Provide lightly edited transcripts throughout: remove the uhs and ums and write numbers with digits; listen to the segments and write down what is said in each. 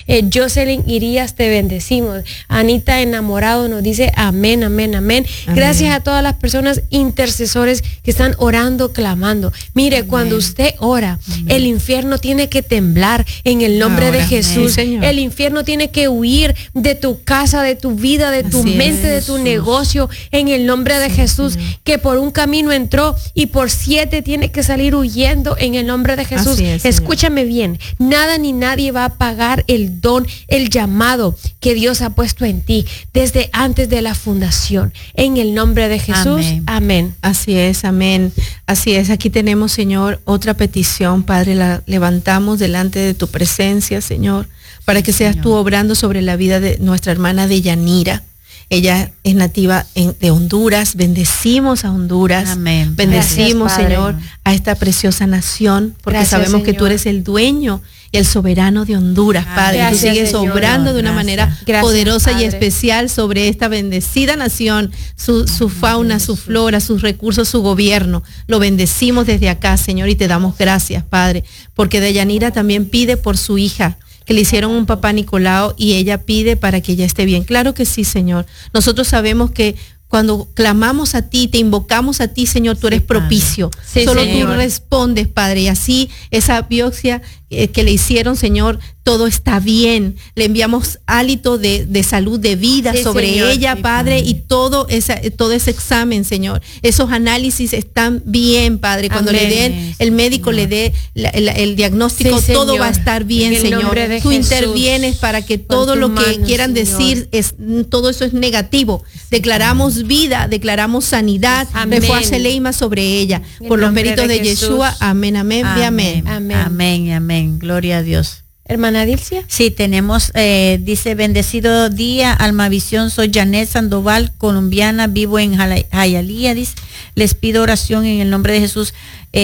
Jocelyn Irías, te bendecimos. Anita Enamorado nos dice amén, amén, amén. Gracias a todas las personas intercesores que están orando, clamando. Mire, cuando usted ora, el infierno tiene que temblar en el nombre de Jesús. El infierno tiene que huir de tu casa, de tu vida, de tu mente, de tu negocio, en el nombre de Jesús. Que por un camino entró y por 7 tiene que salir huyendo en el nombre de Jesús. Escúchame bien, nada ni nadie va a pagar el don, el llamado que Dios ha puesto en ti desde antes de la fundación. En el nombre de Jesús, amén. Así es, amén. Así es, aquí tenemos, Señor, otra petición, Padre, la levantamos delante de tu presencia, Señor, para que seas tú obrando sobre la vida de nuestra hermana Deyanira. Ella es nativa de Honduras. Bendecimos a Honduras. Amén. Bendecimos, gracias, Señor, a esta preciosa nación, porque gracias, sabemos, Señor, que tú eres el dueño y el soberano de Honduras, Padre. Gracias, tú sigues, Señor, obrando de una manera poderosa, Padre, y especial sobre esta bendecida nación, su fauna, su flora, sus recursos, su gobierno. Lo bendecimos desde acá, Señor, y te damos gracias, Padre, porque Deyanira también pide por su hija, que le hicieron un papá Nicolau, y ella pide para que ella esté bien. Claro que sí, Señor. Nosotros sabemos que cuando clamamos a ti, te invocamos a ti, Señor, tú eres propicio. Sí, solo Señor, tú respondes, Padre. Y así esa biopsia que le hicieron, Señor, todo está bien. Le enviamos hálito de salud, de vida sobre Señor, ella, Padre, y todo ese examen, Señor. Esos análisis están bien, Padre. Cuando le den, el médico le dé el diagnóstico, todo va a estar bien, Señor. Tú intervienes para que todo lo que quieran decir, todo eso es negativo. Declaramos vida, declaramos sanidad, refuerza Leima sobre ella. Por los méritos de Yeshua, amén, amén, y amén. Amén, amén. Gloria a Dios. Hermana Dilcia. Sí, tenemos, dice, bendecido día, Almavisión, soy Janet Sandoval, colombiana, vivo en Hialeah, dice, les pido oración en el nombre de Jesús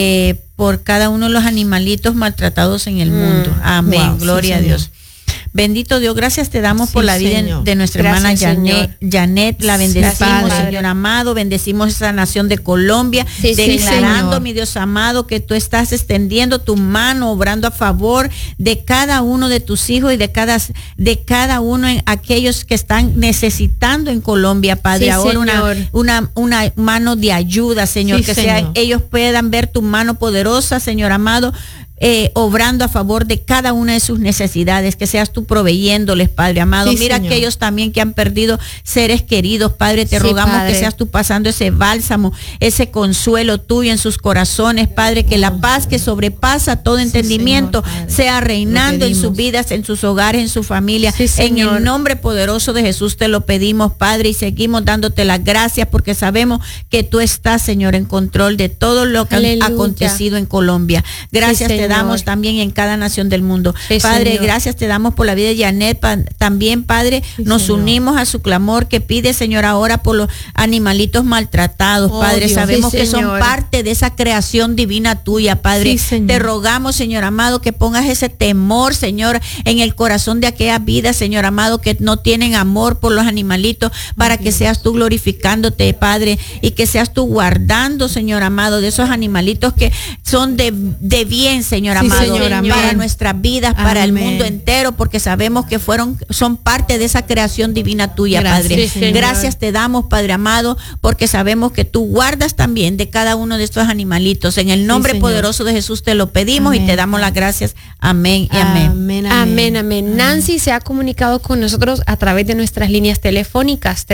por cada uno de los animalitos maltratados en el mundo. Amén, wow, gloria a Dios. Bendito Dios, gracias te damos por la vida de nuestra hermana Janet, la bendecimos, Señor amado, bendecimos esa nación de Colombia, declarando, mi Dios amado, que tú estás extendiendo tu mano, obrando a favor de cada uno de tus hijos y de cada uno en aquellos que están necesitando en Colombia, Padre, ahora una mano de ayuda, Señor, que sea, ellos puedan ver tu mano poderosa, Señor amado, obrando a favor de cada una de sus necesidades, que seas tú proveyéndoles, Padre amado. Mira aquellos también que han perdido seres queridos, Padre, te rogamos, Padre, que seas tú pasando ese bálsamo, ese consuelo tuyo en sus corazones, Padre, que la paz que sobrepasa todo entendimiento, Señor, sea reinando en sus vidas, en sus hogares, en su familia. En el nombre poderoso de Jesús te lo pedimos, Padre, y seguimos dándote las gracias porque sabemos que tú estás, Señor, en control de todo lo que ha acontecido en Colombia. Gracias te damos también en cada nación del mundo. Padre, Señor, gracias te damos por la vida de Janet. También, Padre, nos unimos a su clamor que pide, Señor, ahora por los animalitos maltratados, Padre. Dios, sabemos que son parte de esa creación divina tuya, Padre. Te rogamos, Señor amado, que pongas ese temor, Señor, en el corazón de aquellas vidas, Señor amado, que no tienen amor por los animalitos, para que seas tú glorificándote, Padre, y que seas tú guardando, Señor amado, de esos animalitos que son de bien, Señor amado, para nuestras vidas, para el mundo entero, porque sabemos que son parte de esa creación divina tuya, Padre. Gracias te damos, Padre amado, porque sabemos que tú guardas también de cada uno de estos animalitos. En el nombre poderoso de Jesús te lo pedimos y te damos las gracias. Amén y amén. Amén, amén. Nancy se ha comunicado con nosotros a través de nuestras líneas telefónicas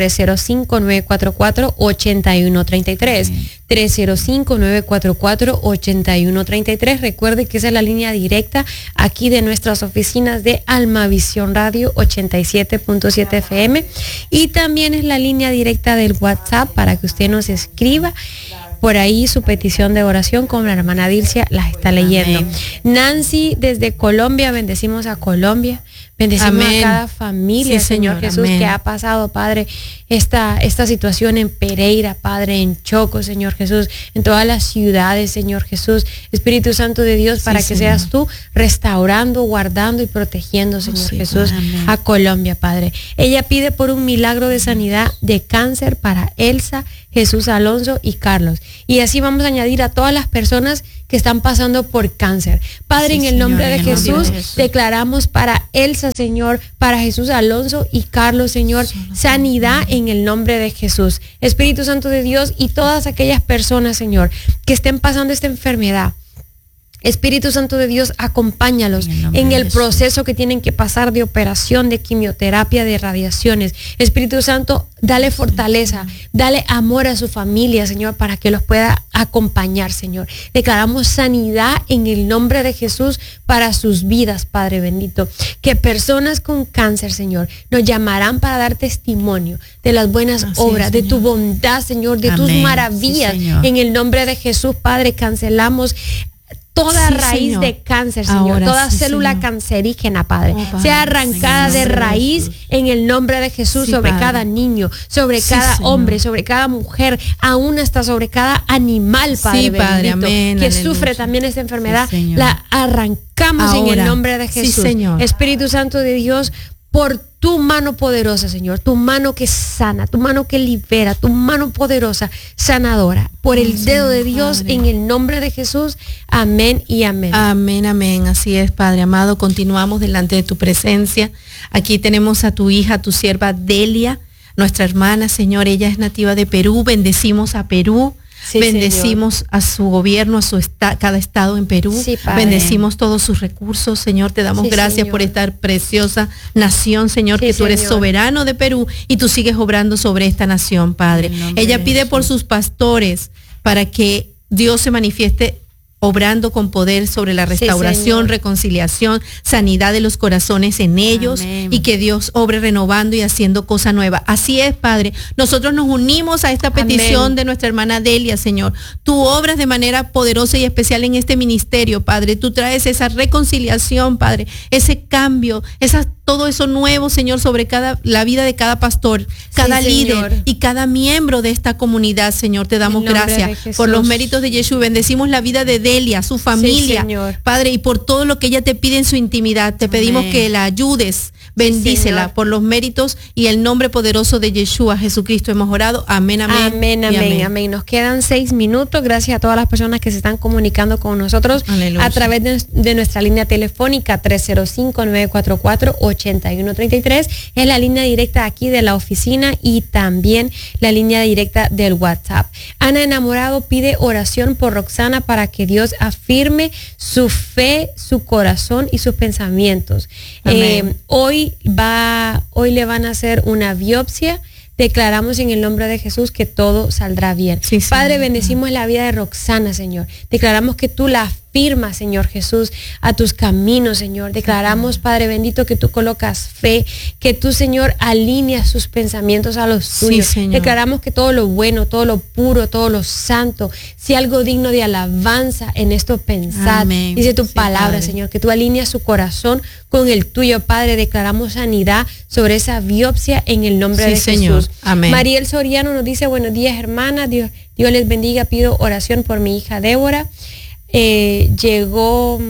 305-944-8133. 305-944-8133. Recuerde que esa es la línea directa aquí de nuestras oficinas de Almavisión Radio 87.7 FM, y también es la línea directa del WhatsApp para que usted nos escriba por ahí su petición de oración, como la hermana Dilcia las está leyendo. Amén. Nancy desde Colombia, bendecimos a Colombia, bendecimos a cada familia, Señor Jesús, que ha pasado, Padre, esta situación en Pereira, Padre, en Choco, Señor Jesús, en todas las ciudades, Señor Jesús, Espíritu Santo de Dios, para que seas tú restaurando, guardando y protegiendo, Señor Jesús, a Colombia, Padre. Ella pide por un milagro de sanidad de cáncer para Elsa Jesús Alonso y Carlos. Y así vamos a añadir a todas las personas que están pasando por cáncer. Padre, en el nombre de Jesús, declaramos para Elsa, Señor, para Jesús Alonso y Carlos, Señor, sanidad en el nombre de Jesús. Espíritu Santo de Dios, y todas aquellas personas, Señor, que estén pasando esta enfermedad, Espíritu Santo de Dios, acompáñalos en el proceso que tienen que pasar de operación, de quimioterapia, de radiaciones. Espíritu Santo, dale fortaleza, dale amor a su familia, Señor, para que los pueda acompañar, Señor. Declaramos sanidad en el nombre de Jesús para sus vidas, Padre bendito. Que personas con cáncer, Señor, nos llamarán para dar testimonio de las buenas obras, de tu bondad, Señor, de tus maravillas. En el nombre de Jesús, Padre, cancelamos toda raíz de cáncer, Señor, toda célula cancerígena, Padre, sea arrancada de raíz en el nombre de Jesús, sobre cada niño, sobre cada hombre, sobre cada mujer, aún hasta sobre cada animal, Padre bendito, que sufre también esta enfermedad. La arrancamos en el nombre de Jesús. Espíritu Santo de Dios, por tu mano poderosa, Señor, tu mano que sana, tu mano que libera, tu mano poderosa, sanadora, por el dedo de Dios, Padre, en el nombre de Jesús. Amén y amén. Amén, amén. Así es, Padre amado. Continuamos delante de tu presencia. Aquí tenemos a tu hija, tu sierva Delia, nuestra hermana, Señor. Ella es nativa de Perú. Bendecimos a Perú. Sí, bendecimos, Señor, a su gobierno, a cada estado en Perú. Sí, bendecimos todos sus recursos, Señor. Te damos gracias, Señor, por esta preciosa nación, Señor, que tú eres soberano de Perú y tú sigues obrando sobre esta nación, Padre. Ella pide por sus pastores para que Dios se manifieste obrando con poder sobre la restauración, reconciliación, sanidad de los corazones en ellos. Amén. Y que Dios obre renovando y haciendo cosa nueva. Así es, Padre. Nosotros nos unimos a esta petición de nuestra hermana Delia, Señor. Tú obras de manera poderosa y especial en este ministerio, Padre. Tú traes esa reconciliación, Padre, ese cambio, todo eso nuevo, Señor, sobre la vida de cada pastor, cada líder, Señor, y cada miembro de esta comunidad, Señor. Te damos gracias por los méritos de Yeshua. Bendecimos la vida de Delia, su familia, Padre, y por todo lo que ella te pide en su intimidad. Te pedimos que la ayudes, bendícela por los méritos y el nombre poderoso de Yeshua Jesucristo hemos orado. Amén, amén. Amén, amén, amén, amén. Nos quedan 6 minutos. Gracias a todas las personas que se están comunicando con nosotros. Aleluya. A través de nuestra línea telefónica 305-944-8133. Es la línea directa aquí de la oficina y también la línea directa del WhatsApp. Ana Enamorado pide oración por Roxana para que Dios afirme su fe, su corazón y sus pensamientos. Hoy le van a hacer una biopsia. Declaramos en el nombre de Jesús que todo saldrá bien. Sí, Padre, bendecimos la vida de Roxana, Señor. Declaramos que tú la afirmas, Señor Jesús, a tus caminos, Señor. Declaramos, Padre bendito, que tú colocas fe, que tú, Señor, alineas sus pensamientos a los tuyos. Sí, declaramos que todo lo bueno, todo lo puro, todo lo santo, si algo digno de alabanza en esto pensad. Amén. Dice tu palabra, Padre, Señor, que tú alineas su corazón con el tuyo, Padre. Declaramos sanidad sobre esa biopsia en el nombre de Jesús. Amén. Mariel Soriano nos dice: buenos días, hermana. Dios les bendiga. Pido oración por mi hija Débora. Llegó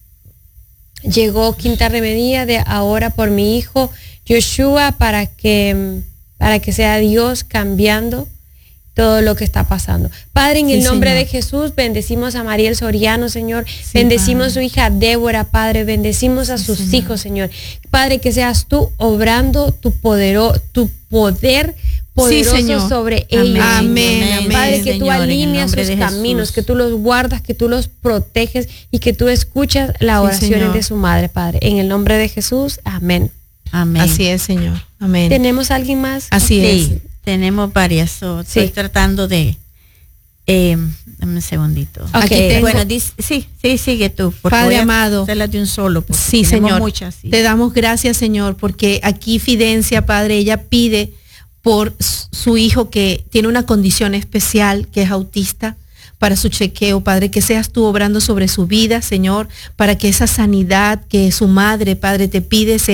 quinta remedia de ahora por mi hijo Joshua para que sea Dios cambiando todo lo que está pasando. Padre, en el nombre de Jesús, bendecimos a Mariel Soriano, Señor. Bendecimos a su hija Débora, Padre. Bendecimos a sus hijos, Señor. Padre, que seas tú obrando tu poder poderoso sobre ellos. Amén, amén. Padre, que tú alineas sus caminos, que tú los guardas, que tú los proteges y que tú escuchas las oraciones de su madre, Padre. En el nombre de Jesús, amén. Amén. Así es, Señor. Amén. ¿Tenemos alguien más? Así es. Tenemos varias. Estoy tratando de... dame un segundito. Okay. Bueno, sigue tú. Padre amado. Hacerlas de un solo. Sí, Señor. Muchas, Te damos gracias, Señor, porque aquí Fidencia, Padre, ella pide por su hijo que tiene una condición especial, que es autista, para su chequeo, Padre, que seas tú obrando sobre su vida, Señor, para que esa sanidad que su madre, Padre, te pide sea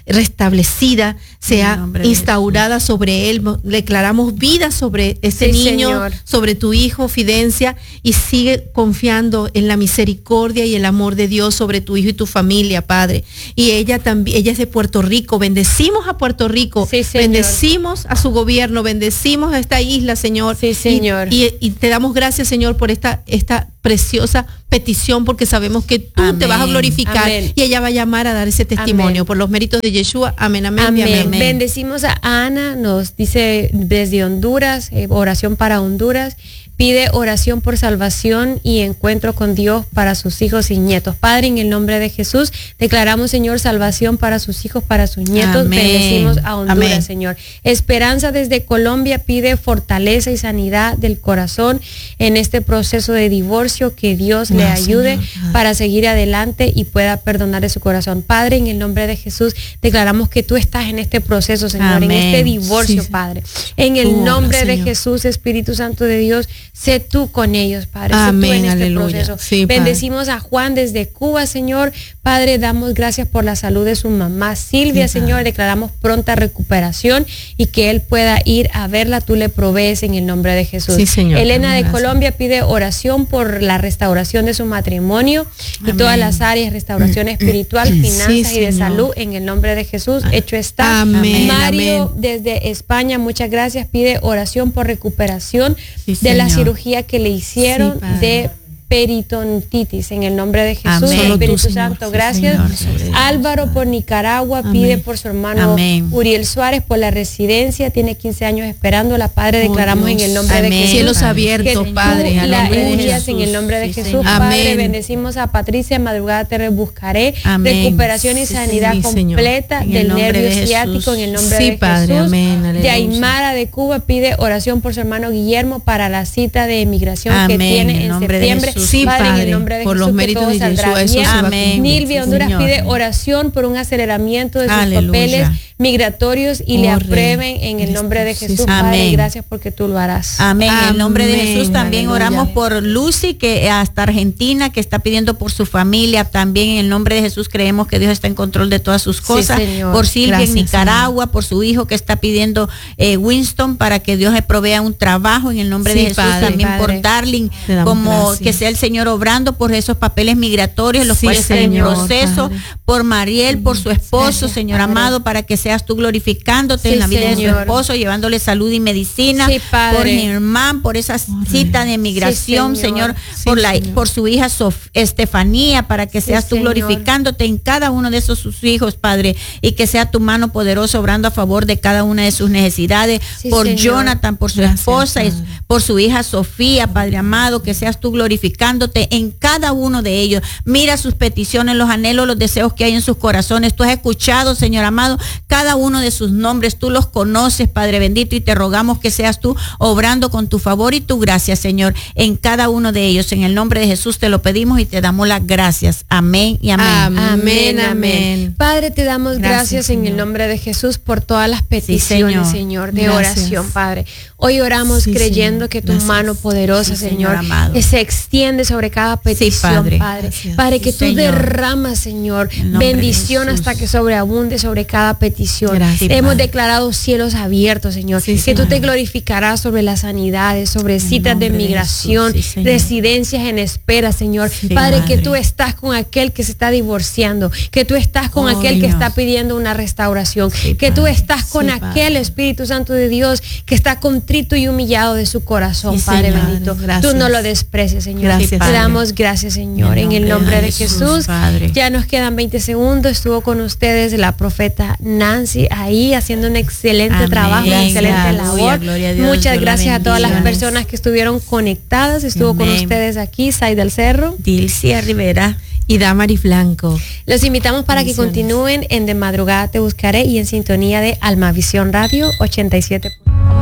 restablecida, sea instaurada sobre él. Declaramos vida sobre ese niño, Señor, sobre tu hijo Fidencia, y sigue confiando en la misericordia y el amor de Dios sobre tu hijo y tu familia, Padre. Y ella también, ella es de Puerto Rico. Bendecimos a Puerto Rico, bendecimos a su gobierno, bendecimos a esta isla, Señor. Sí, Señor. Y te damos gracias, Señor, por esta preciosa petición, porque sabemos que tú te vas a glorificar. Amén. Y ella va a llamar a dar ese testimonio. Amén. Por los méritos de Yeshua. Amén, amén, amén. Y amén. Bendecimos a Ana, nos dice desde Honduras, oración para Honduras. Pide oración por salvación y encuentro con Dios para sus hijos y nietos. Padre, en el nombre de Jesús, declaramos, Señor, salvación para sus hijos, para sus nietos. Amén. Bendecimos a Honduras, amén, Señor. Esperanza desde Colombia pide fortaleza y sanidad del corazón en este proceso de divorcio, que Dios le ayude, Señor, para seguir adelante y pueda perdonar de su corazón. Padre, en el nombre de Jesús, declaramos que tú estás en este proceso, Señor, amén, en este divorcio, Padre. En el nombre de Jesús, Espíritu Santo de Dios, sé tú con ellos, Padre. Amén, sé tú en este aleluya. proceso. Sí, bendecimos a Juan desde Cuba, Señor. Padre, damos gracias por la salud de su mamá Silvia, sí, Señor. Declaramos pronta recuperación y que él pueda ir a verla. Tú le provees en el nombre de Jesús. Sí, Señor. Elena de Colombia pide oración por la restauración de su matrimonio, amén, y todas las áreas, restauración espiritual, finanzas, sí, y de salud, en el nombre de Jesús. Hecho está. Amén. Mario, amén, desde España, muchas gracias. Pide oración por recuperación, sí, de la cirugía que le hicieron, sí, de peritonitis, en el nombre de Jesús. Amén. Espíritu Santo, sí, gracias. Señor, Álvaro por Nicaragua, amén, pide por su hermano, amén, Uriel Suárez por la residencia, tiene 15 años esperándola. Padre, declaramos en el nombre, amén, de Jesús. Cielos abiertos, Padre, la envías en el nombre de sí, Jesús, Señor. Padre. Amén. Bendecimos a Patricia, madrugada te buscaré, amén, recuperación y sanidad, sí, completa del nervio ciático, en el nombre, sí, de Padre, Jesús. Amén. Yaimara de Cuba pide oración por su hermano Guillermo para la cita de emigración, amén, que tiene en septiembre. Sí, Padre, en el nombre de por Jesús, los méritos de Yeshua, eso amén. Nilvia Honduras, Señor, pide oración por un aceleramiento de sus, aleluya, papeles migratorios y le aprueben en el nombre de Jesús. Padre, amén, gracias porque tú lo harás. Amén. En el nombre de Jesús también aleluya, oramos por Lucy, que hasta Argentina, que está pidiendo por su familia. También en el nombre de Jesús creemos que Dios está en control de todas sus cosas. Sí, Señor. Por Silvia, gracias, en Nicaragua, Señor, por su hijo que está pidiendo Winston, para que Dios le provea un trabajo en el nombre, sí, de Jesús. Padre, también Padre, por Darling, como gracias, que sea el Señor obrando por esos papeles migratorios, los, sí, cuales están en proceso. Padre, por Mariel, por su esposo, gracias, Señor, Padre, amado, para que seas tú glorificándote, sí, en la vida, Señor, de su esposo, llevándole salud y medicina. Sí, por Germán, por esa cita de migración, sí, Señor, sí, por por su hija Estefanía, para que seas, sí, tú glorificándote en cada uno de esos sus hijos, Padre, y que sea tu mano poderosa obrando a favor de cada una de sus necesidades. Sí, por Señor, Jonathan, por su, gracias, esposa, y por su hija Sofía, Padre amado, que seas tú glorificándote en cada uno de ellos. Mira sus peticiones, los anhelos, los deseos que hay en sus corazones. Tú has escuchado, Señor amado, cada uno de sus nombres, tú los conoces, Padre bendito, y te rogamos que seas tú obrando con tu favor y tu gracia, Señor, en cada uno de ellos. En el nombre de Jesús te lo pedimos y te damos las gracias. Amén y amén. Amén, amén. Padre, te damos gracias en el nombre de Jesús por todas las peticiones, sí, Señor, de gracias, oración, Padre. Hoy oramos, sí, creyendo, Señor, que tu gracias, mano poderosa, sí, Señor, se extiende sobre cada petición, sí, Padre. Padre, gracias, Padre, que sí, tú Señor, derramas, Señor, bendición hasta que sobreabunde sobre cada petición. Gracias, hemos Padre, declarado cielos abiertos, Señor, sí, que tú te glorificarás sobre las sanidades, sobre citas de migración, sí, residencias en espera, Señor. Sí, Padre, que tú estás con aquel que se está divorciando, que tú estás con aquel Dios, que está pidiendo una restauración, sí, que tú estás con aquel Espíritu Santo de Dios que está contrito y humillado de su corazón, sí, Padre bendito. Gracias. Tú no lo desprecies, Señor. Gracias, te damos gracias, Señor, en el nombre de Jesús. Padre. Ya nos quedan 20 segundos. Estuvo con ustedes la profeta Nancy ahí haciendo un excelente trabajo, una excelente labor. Gloria a Dios, muchas gracias a todas las personas que estuvieron conectadas. Estuvo con ustedes aquí Sai del Cerro, Dilcia Rivera y Damari Blanco. Los invitamos para que continúen en De Madrugada Te Buscaré y en sintonía de Almavisión Radio 87.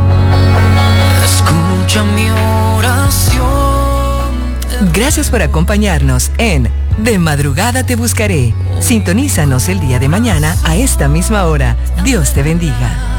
Escucha mi oración. Gracias por acompañarnos en De Madrugada Te Buscaré. Sintonízanos el día de mañana a esta misma hora. Dios te bendiga.